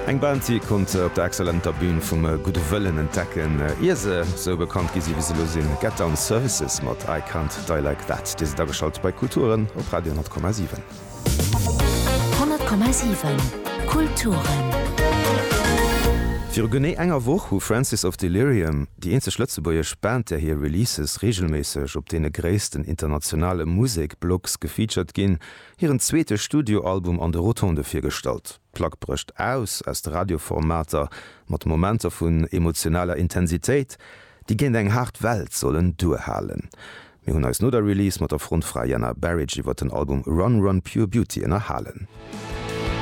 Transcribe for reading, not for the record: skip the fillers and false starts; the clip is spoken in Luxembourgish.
Eng Band die konnte op der exzellenter Bühne vum gute Wëllen entdecken. Ise so bekannt gi sie wie se losinn Get Down Services mat I can't die like that. Dis da geschalt bei Kulturen op Radio 10,7. 100,7 Kulturen. Fir gënné enger woch hu Francis of Delirium, die enze Schlötzebuier Band, der hier Releases regelmäßig op dee gréissten internationale Musikblocks gefeatured ginn, hireieren zweete Studioalbum an der Rotonde firstalt. Plack brcht aus der Radioformater mat Momenter vun emotionaler Intensitéit, die ginn eng hart Welt sollen duhalen. Mi hunn als no der Release mat der Frontfrei Jenna Barrage iwwer den Album Run Run Pure Beauty ennnerhalen.